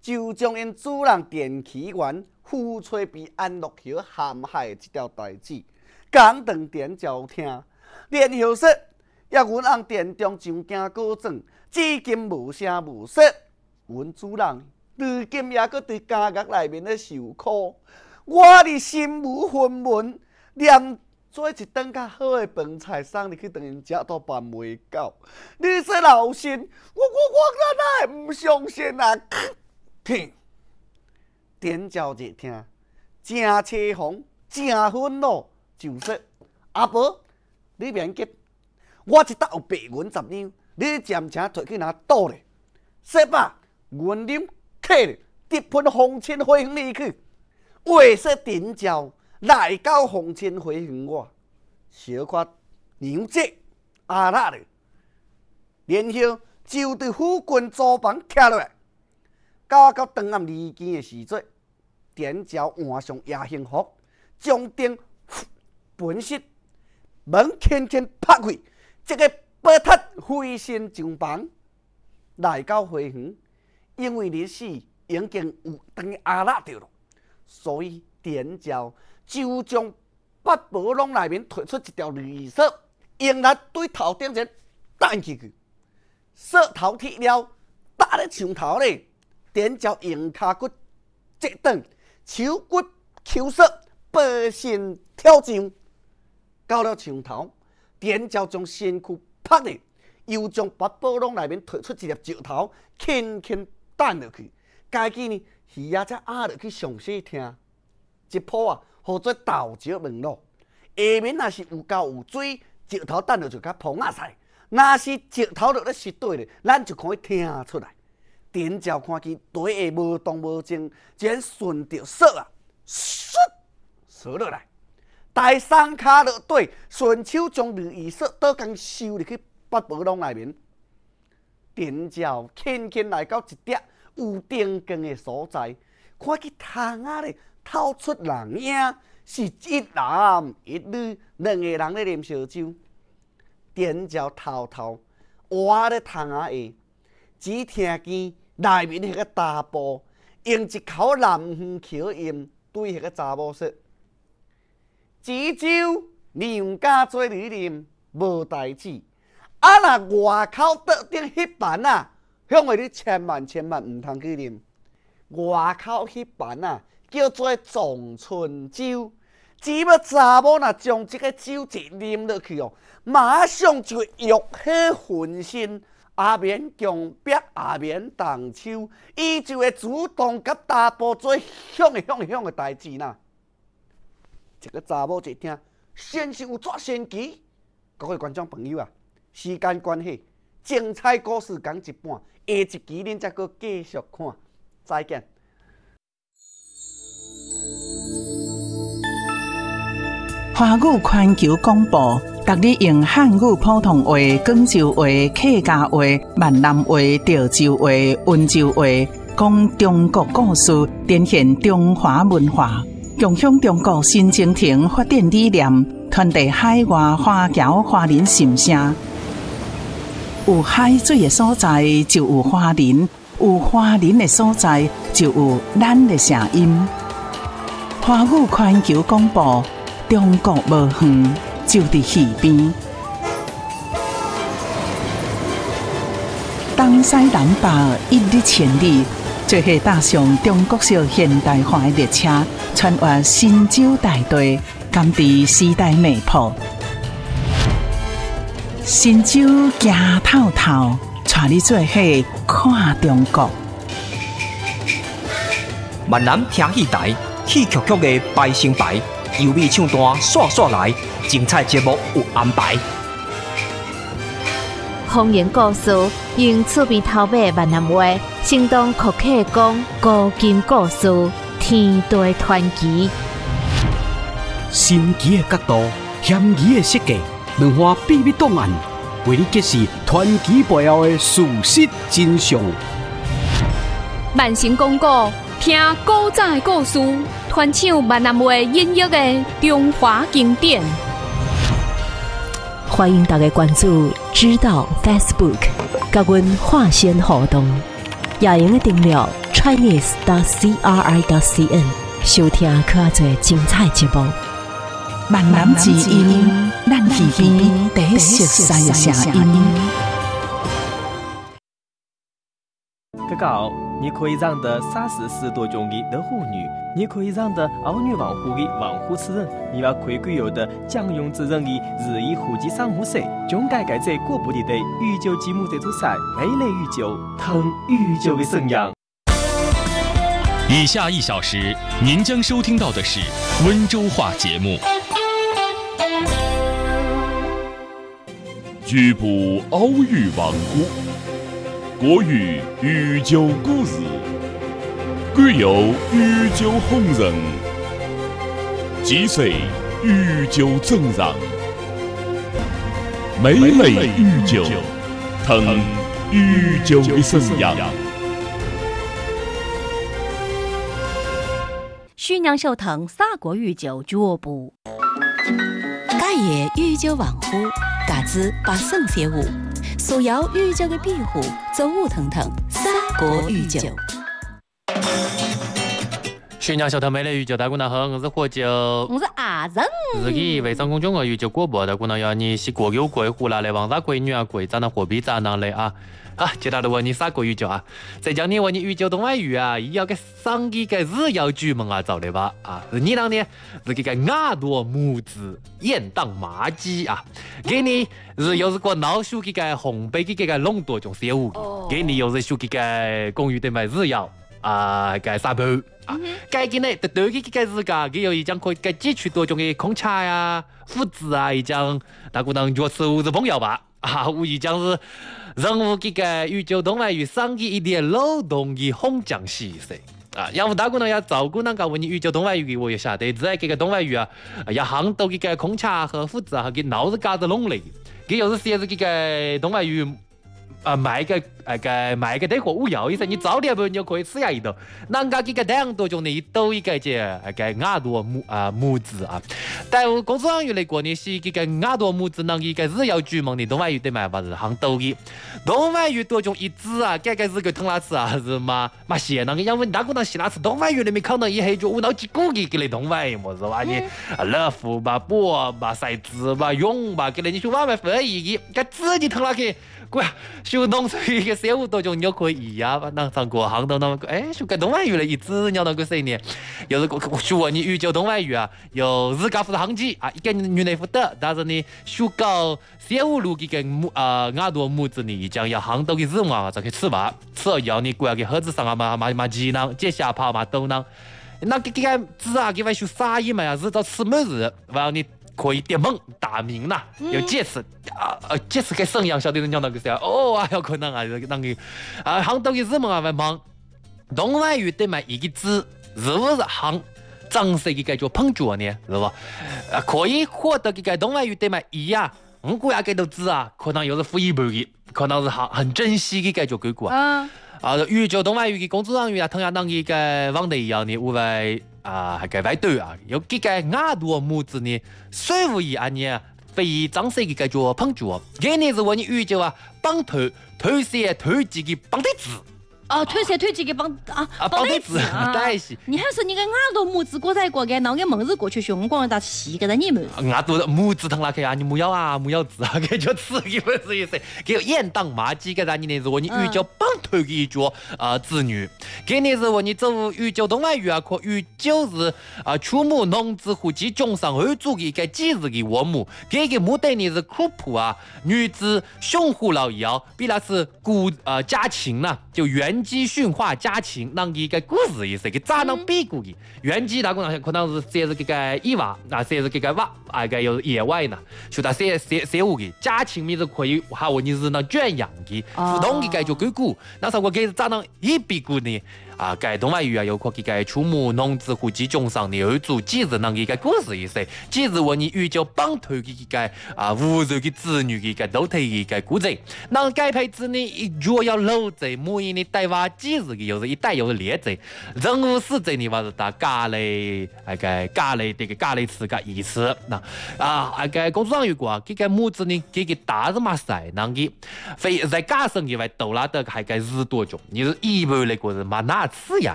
就将因主人电气员胡吹被安乐桥陷害这条代志讲长田交听，然后说也阮翁田中上惊告状，至今无声无息。阮主人至今也搁伫监狱内面咧受苦，我伫心无分文，连做一顿较好的饭菜送入去等因食都办袂到。你说老身，我哪会毋相信啊？听，点招一听，真凄风，真愤怒，就说阿婆，你免急，我一搭有白银10两，你暂且摕去拿倒咧。说吧，原啉客咧，直喷风尘回园里去。话说点招来到风尘回园我。小可牛节阿拉咧，然后就对府军租房徛落来，到当暗离间的时阵，点招换上夜行服，将灯本室门轻轻拍开，这个白塔飞身上房，来到回园，因为日时已经有当阿拉着了，所以点招就将八宝笼内面推出一条绿绳，用来对头顶前弹起去，绳头铁了，搭咧墙头咧，点招用骹骨折断，手骨抽绳，背身跳上，到了墙头，点招将身躯拍咧，又将八宝笼内面推出一粒石头，轻轻弹落去。家己呢，鱼仔才压落去上细听，一鋪啊，好做豆石门路。下面若是有沟有水，石头弹落就较碰啊晒；若是石头落咧湿地咧，咱就可以听出来。点招看见地下无动无静，就顺着绳啊，扫落来。大三骹落地，顺手将绿衣绳倒工收入去八宝笼内面。点招轻轻来到一叠有灯光的所在，看见窗仔咧透出人影，是一男一女两个人咧啉烧酒。点招偷偷活咧窗仔下，只听见内面迄个查甫用一口南方口音对迄个查某说：“煮酒娘家做你啉，无代志。啊，若外口桌顶迄班啊，向话你千万毋通去啉。外口迄班啊，叫做撞春酒。只要查某若将这个酒一啉落去哦，马上就会欲火焚身。”也免强逼，也免动手，伊就会主动甲查甫做向的代志呐。这个查某一听，先是有抓神奇。各位观众朋友啊，时间关系，精彩故事讲一半，下一集恁再搁继续看，再见。 华语环球广播，逐日用汉语普通话、广州话、客家话、闽南话、潮州话、温州话，讲中国故事，展现中华文化，共享中国新征程发展理念，传递海外华侨华人心声。有海水的所在就有华人，有华人的所在就有咱的声音。华语环球广播。中国无远，就伫耳边。东西南北一日千里，做伙搭上中国式现代化的列车，穿越神州大地，甘伫时代脉搏。神州行透透，带你做伙看中国。 闽南听戏台，戏曲曲的排成排。优美唱段刷刷来，精彩节目有安排。 方言故事用趣味头尾闽南话，生动可客讲古今故事，天地传奇。 神奇的角度，险疑的设计，文化秘密档案，为你揭示传奇背后的事实真相。 万成广告，听古早的故事。传唱闽南话音乐的中华经典， 欢迎大家关注知道 Facebook， 甲阮划线互动，也用订阅 kbs.co.cri.cn 收听更多精彩节目。 闽南之音，咱耳边第一熟悉的声音。 哥哥，你可以让的30多种的老妇女，你可以让的儿女王户的王户之人，你要可以有的将用之人的日益户籍上户社，总该在过不的宇宙节目这组赛，美丽宇宙，疼宇宙的声音。 以下1小时，您将收听到的是温州话节目。 局部奥语王国，国语宇宙故事，具有宇宙红人，既是宇宙真人，美丽宇宙，疼宇宙的声音。 徐娘秀腾法国宇宙俱乐部， 家业宇宙王户，嘎子把圣写舞，所有宇宙的庇护，走舞腾腾，法国宇宙。 徐娘秀腾美丽宇宙，大姑娘好，我是火酒， 我是阿仁。 自己微商公众号宇宙广播，大姑娘要你是国有贵户啦来王啥贵女啊贵，咱那货币咋能来啊？啊，接下来问你啥个宇宙啊？再讲你问你宇宙东外语啊，要个上几个日要剧门啊，找来吧啊！你当年是这个亚多母子雁荡麻鸡啊，给你是又是个老鼠这个红白这个弄多种食物，给你又是属这个公寓的买日要啊，个沙包啊，该给呢的对这个日噶，给有一张可以汲取多种的空茶呀、麸子啊，一张大姑娘就吃五十朋友吧啊，我一张是。任务这个宇宙东外语上一点劳动的红奖系噻啊，要不大姑娘要照顾那个问你宇宙东外语，我也晓得，在这个东外语啊，要行到这个空茶和麸子啊，给闹着嘎子弄来，给有时写着这个东外语啊，卖个这个物要意思，你早点不你就可以吃下一道，人家这个两多种呢，都一个这亚多母子啊，但我公司行业来过呢是这个亚多母子那一个日要居民的东外语对买法是行都的，东外语多种一致啊，这个是个疼拉吃啊是嘛写那个，要问大姑娘写拉吃东外语里面可能一黑就无脑几个给你东外语么是吧？你乐福吧、波吧、赛子吧、勇吧，给你去外面分一个，给自己疼拉去。乖，修农村一个生物多种，你就可以一样吧？那上过杭州那么个，修个东外语了，一直鸟那个谁呢？有是说你宇宙东外语啊，有日家负责行机啊，一个女内负责，但是呢，修搞生物路这个亚多母子呢，一讲要杭州的日嘛，才可以吃吧？吃了要你过来给盒子上啊嘛鸡囊，接下跑嘛豆囊，那个子啊，给外修啥意嘛呀？日到吃么子，完了你。可以点梦打名呐，有戒指戒指给沈阳晓得人家那个啥哦，有可能啊，那个杭州的日梦啊，外忙东外语对嘛一个字，是不是杭正式一个叫碰撞呢？是吧？可以获得这个东外语对嘛一呀，我估计这都字啊，可能又是负一半的，可能是很珍惜的这叫结果啊。宇宙东外语的工作人员啊，同样当一个网的一样的，无外。还该外头啊，有几个亚多母子呢，税务一年非常式的叫碰撞，给你是我你宇宙啊，帮推写推几个帮的字。 推写推几个帮的字，对是。 你还是你个亚多母子过在过个，那个门子过去熊光打细个在你们。 亚多母子同那个啊，你木要字啊，给就吃一份是意思。给雁荡麻鸡个咱你呢是我你宇宙帮推的一桌子女，给你是我你走宇宙东外语啊，可宇宙是畜牧农子户籍中上二组的一个几日的我母，给个目的呢是科普啊，女子胸护老幺，比那是家禽呐，就原基驯化家禽，那一个故事意思，给咋能比过的？原基大姑娘可能是写是这个野娃，写是这个娃，个有野外呢，就他写物的家禽名字可以，哈我你是那圈养的，普通的个就鬼故，那啥我给咋能一比过呢？该东外语啊，有可个畜牧农子户籍中上的二组几日那一个故事意思，几日我你宇宙帮推的一个无数的子女的一个都推一个故事，那该配置呢，若要老在每一年带娃几日的，又是一代又是列在，任务是在你话是打咖喱这个咖喱吃个意思，那个工作上有过，这个母子呢，这个大日嘛晒，那个非在家生以外，到拉的还个日多种，你是一般来过是嘛那。 次呀。